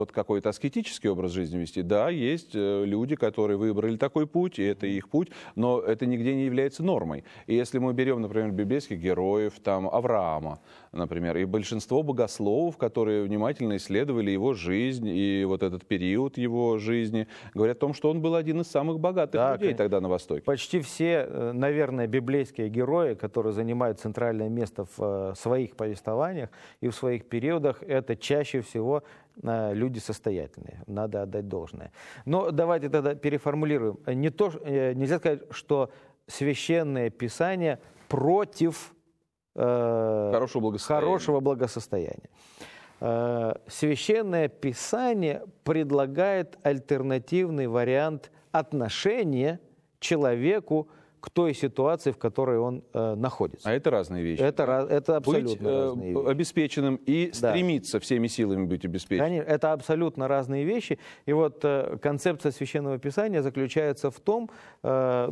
вот какой-то аскетический образ жизни вести. Да, есть люди, которые выбрали такой путь, и это их путь, но это нигде не является нормой. И если мы берем, например, библейских героев, там, Авраама, например, и большинство богословов, которые внимательно исследовали его жизнь и вот этот период его жизни, говорят о том, что он был один из самых богатых людей тогда на Востоке. Почти все, наверное, библейские герои, которые занимают центральное место в своих повествованиях и в своих периодах, это чаще всего люди состоятельные, надо отдать должное. Но давайте тогда переформулируем. Нельзя сказать, что Священное Писание против хорошего благосостояния. Священное Писание предлагает альтернативный вариант отношения человеку к той ситуации, в которой он находится. А это разные вещи. Это абсолютно быть разные вещи. Обеспеченным и стремиться всеми силами быть обеспеченным. Конечно, это абсолютно разные вещи. И вот концепция Священного Писания заключается в том, как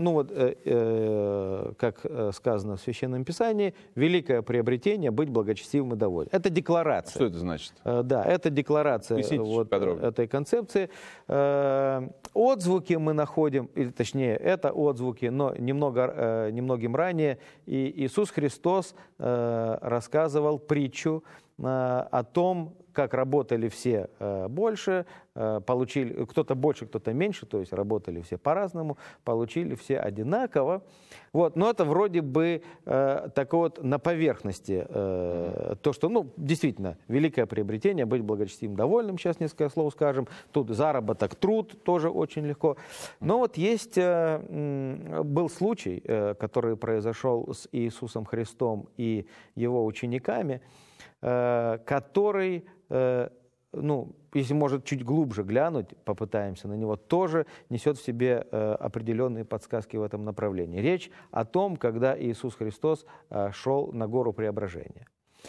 сказано в Священном Писании, великое приобретение — быть благочестивым и довольным. Это декларация. Что это значит? Да, это декларация этой концепции. Отзвуки мы находим, или точнее, это отзвуки, но немногим ранее Иисус Христос рассказывал притчу о том, как работали все больше, получили кто-то больше, кто-то меньше, то есть работали все по-разному, получили все одинаково. Вот. Но это вроде бы такое вот на поверхности, то, что, действительно, великое приобретение, быть благочестивым, довольным, сейчас несколько слов скажем, тут заработок, труд, тоже очень легко. Но вот был случай, который произошел с Иисусом Христом и его учениками, который, если, может, чуть глубже глянуть, попытаемся на него, тоже несет в себе определенные подсказки в этом направлении. Речь о том, когда Иисус Христос шел на гору Преображения.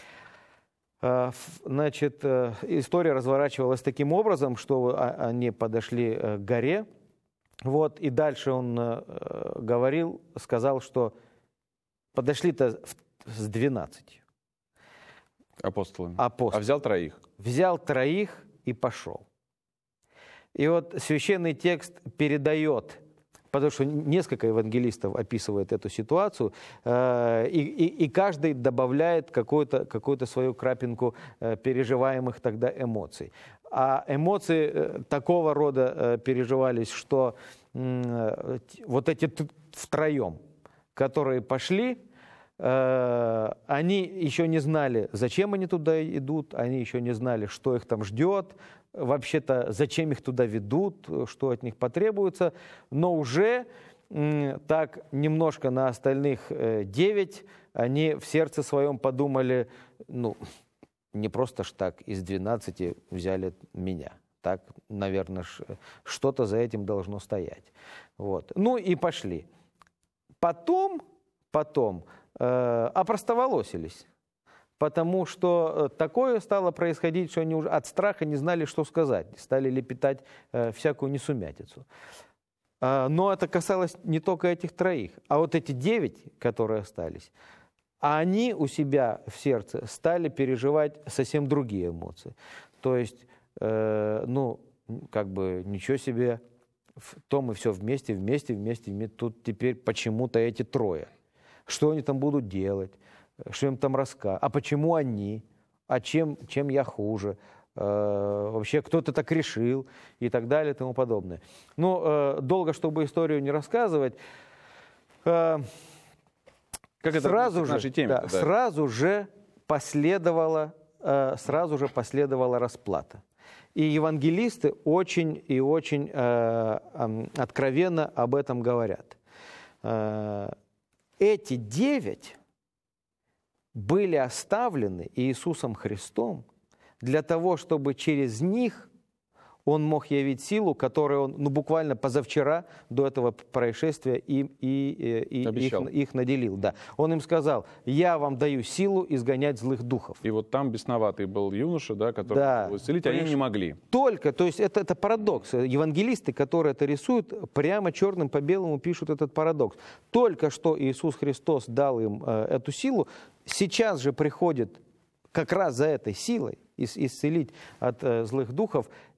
Значит, история разворачивалась таким образом, что они подошли к горе, вот, и дальше он сказал, что подошли-то с 12. Апостолами. А взял троих? Взял троих и пошел. И вот священный текст передает, потому что несколько евангелистов описывает эту ситуацию, и каждый добавляет какую-то свою крапинку переживаемых тогда эмоций. А эмоции такого рода переживались, что вот эти втроем, которые пошли, они еще не знали, зачем они туда идут, они еще не знали, что их там ждет, вообще-то зачем их туда ведут, что от них потребуется, но уже так немножко на остальных 9 они в сердце своем подумали, не просто ж так из 12 взяли меня. Так, наверное, что-то за этим должно стоять. Вот. И пошли. Потом опростоволосились, потому что такое стало происходить, что они уже от страха не знали, что сказать, стали лепетать всякую несумятицу. Но это касалось не только этих троих, а вот эти 9, которые остались, они у себя в сердце стали переживать совсем другие эмоции. То есть, ничего себе, то мы все вместе, тут теперь почему-то эти трое. Что они там будут делать, что им там рассказывать, а почему они, а чем я хуже, вообще кто-то так решил и так далее и тому подобное. Долго, чтобы историю не рассказывать, сразу же последовала расплата. И евангелисты очень и очень откровенно об этом говорят. Эти 9 были оставлены Иисусом Христом для того, чтобы через них Он мог явить силу, которую Он буквально позавчера до этого происшествия их наделил. Да. Он им сказал: «Я вам даю силу изгонять злых духов». И вот там бесноватый был юноша, который мог исцелить, они не могли. То есть это парадокс. Евангелисты, которые это рисуют, прямо черным по белому пишут этот парадокс. Только что Иисус Христос дал им эту силу, сейчас же приходит как раз за этой силой исцелить от злых духов